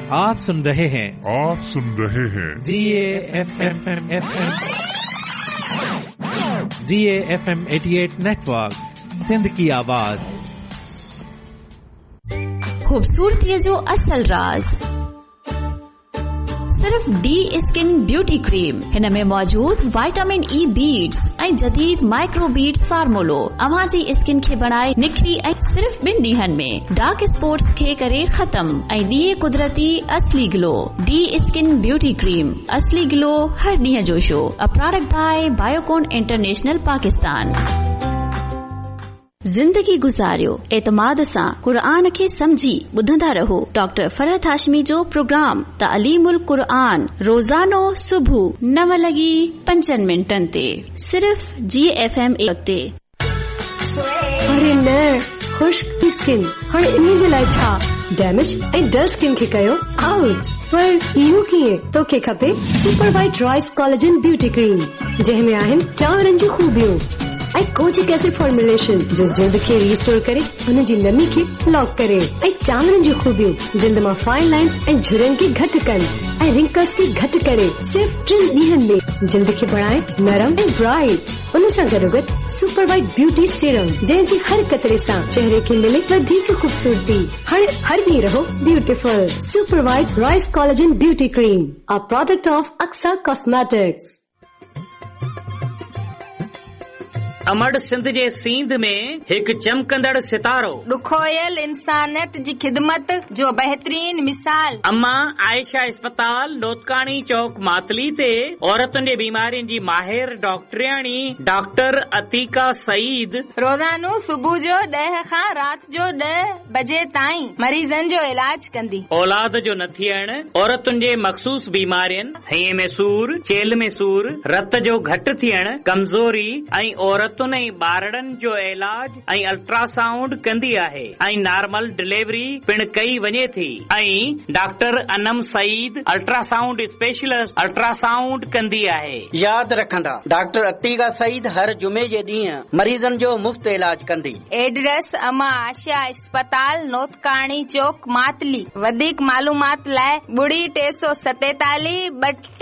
आप सुन रहे हैं GAFM 88 network, Sindh की आवाज। खूबसूरती जो असल राज सिर्फ डी स्किन ब्यूटी क्रीम। हिन में मौजूद विटामिन ई बीड्स ऐं जदीद माइक्रो बीड्स फार्मूलो अवां जी स्किन खे बनाए निखरी ऐं सिर्फ 2 ॾींहनि में डार्क स्पॉट्स खे करे खत्म ऐं ॾिए कुदरती असली glow. D skin beauty cream, असली ग्लो हर ॾींहं जो show. A product by Biocon international Pakistan. जिंदगी गुजारियो एतमाद सां क़ुरान खे समझी ॿुधंदा रहो डॉक्टर फरहत हाशमी जो प्रोग्राम तालीमुल क़ुरान रोज़ानो सुबुह 9:05 ते सिर्फ GFM ते। अरे न खुश्क स्किन हाणे इन जे लाइ छा डैमेज ऐं डल स्किन खे कयो आउट। पर इहो कीअं? तोखे खपे super white rice collagen beauty cream जंहिं में आहिनि चांवरनि जूं खूबियूं ऐं कोजिक एसिड फॉर्मुलेशन जो जिल्द खे रीस्टोर करे हुन जी नमी खे लॉक करे ऐं चांवरनि जूं खूबियूं जिल्द मां फाइन लाइन्स ऐं झुरियुनि खे घटि कनि ऐं रिंकल्स खे घटि करे सिर्फ 3 ॾींहनि में जिल्द खे बणाए नरम ऐं ब्राइट। उन सां गॾोगॾु सुपर वाइट ब्यूटी सीरम जंहिंजी हर कतरे सां चेहरे खे मिले वधीक खूबसूरती। हाणे हर ॾींहुं रहो beautiful. Super white rice collagen beauty cream, a product of Aqsa cosmetics. अमड़ Sindh जे सींध में हिकु चमकंदड़ सितारो ॾुखोयल इंसानियत जी ख़िदमत जो बहितरीन मिसाल। अम्मा आयशा अस्पताल नोतकानी चौक मातली ते औरतुनि जे बीमारियुनि जी माहिर डॉक्टरियाणी डॉक्टर अतीका सईद रोज़ानो सुबुह जो 10 खां राति जो 10 बजे ताईं मरीज़नि जो इलाज कंदी। औलाद जो न थियण, औरतुनि जे मख़सूस बीमारियुनि हईअ में सूर, चेल में सूर, रत जो घटि थियण, कमज़ोरी ऐं औरतुनि ऐं ॿारड़नि जो इलाज ऐं अल्ट्रासाउंड कंदी आहे ऐं नॉर्मल डिलीवरी पिण कई वञे थी। ऐं doctor Anam Saeed ultrasound specialist ultrasound कंदी आहे। यादि रखंदा डॉक्टर अतीका सईद हर जुमे जे ॾींहुं मरीज़नि जो मुफ़्त इलाज कंदी। एड्रेस अम्मा आयशा अस्पताल नोतकानी चौक मातली। वधीक मालूमात लाइ 347